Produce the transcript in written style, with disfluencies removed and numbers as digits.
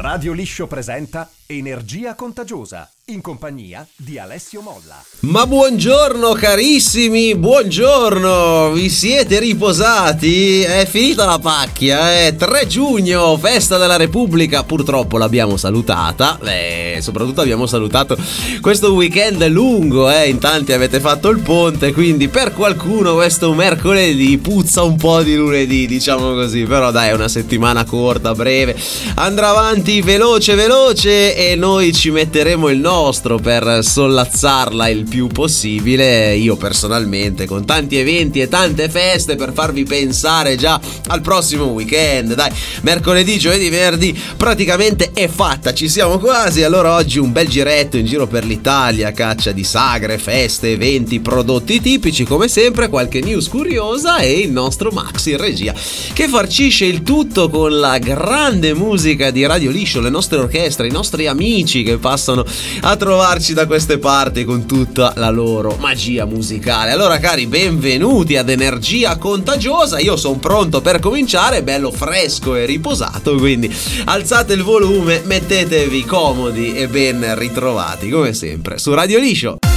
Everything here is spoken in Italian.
Radio Liscio presenta Energia Contagiosa, in compagnia di Alessio Molla. Ma buongiorno carissimi, buongiorno, vi siete riposati? È finita la pacchia, 3 giugno, festa della Repubblica, purtroppo l'abbiamo salutata, soprattutto abbiamo salutato questo weekend lungo, in tanti avete fatto il ponte, quindi per qualcuno questo mercoledì puzza un po' di lunedì, diciamo così, però dai, è una settimana corta, breve, andrà avanti veloce e noi ci metteremo il nostro per sollazzarla il più possibile, io personalmente, con tanti eventi e tante feste per farvi pensare già al prossimo weekend. Dai, mercoledì, giovedì, venerdì praticamente è fatta, ci siamo quasi. Allora oggi un bel giretto in giro per l'Italia, caccia di sagre, feste, eventi, prodotti tipici, come sempre qualche news curiosa e il nostro Max in regia che farcisce il tutto con la grande musica di Radio Liscio, le nostre orchestre, i nostri amici che passano a trovarci da queste parti con tutta la loro magia musicale. Allora cari, benvenuti ad Energia Contagiosa, io sono pronto per cominciare, bello fresco e riposato, quindi alzate il volume, mettetevi comodi e ben ritrovati come sempre su Radio Liscio.